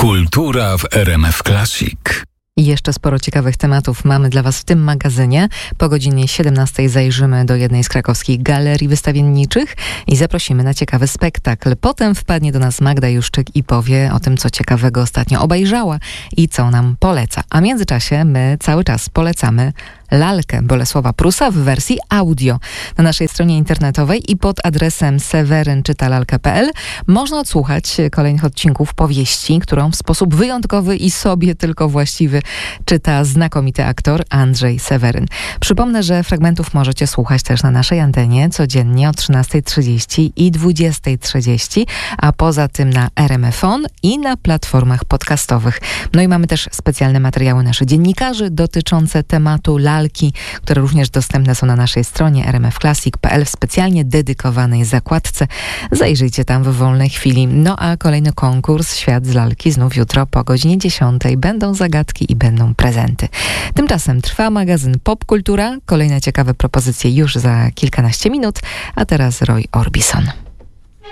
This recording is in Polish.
Kultura w RMF Classic. I jeszcze sporo ciekawych tematów mamy dla Was w tym magazynie. Po godzinie 17 zajrzymy do jednej z krakowskich galerii wystawienniczych i zaprosimy na ciekawy spektakl. Potem wpadnie do nas Magda Juszczyk i powie o tym, co ciekawego ostatnio obejrzała i co nam poleca. A w międzyczasie my cały czas polecamy lalkę Bolesława Prusa w wersji audio. Na naszej stronie internetowej i pod adresem sewerynczytalalkę.pl można odsłuchać kolejnych odcinków powieści, którą w sposób wyjątkowy i sobie tylko właściwy czyta znakomity aktor Andrzej Seweryn. Przypomnę, że fragmentów możecie słuchać też na naszej antenie codziennie o 13:30 i 20:30, a poza tym na RMFON i na platformach podcastowych. No i mamy też specjalne materiały naszych dziennikarzy dotyczące tematu lalki, które również dostępne są na naszej stronie rmfclassic.pl w specjalnie dedykowanej zakładce. Zajrzyjcie tam w wolnej chwili. No a kolejny konkurs Świat z lalki znów jutro po godzinie 10. Będą zagadki i będą prezenty. Tymczasem trwa magazyn Popkultura. Kolejne ciekawe propozycje już za kilkanaście minut. A teraz Roy Orbison.